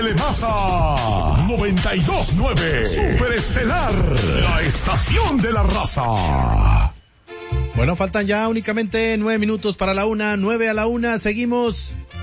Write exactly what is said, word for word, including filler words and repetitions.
Súbele más a noventa y dos punto nueve. Super Estelar, la estación de la raza. Bueno, faltan ya únicamente nueve minutos para la una, nueve a la una, seguimos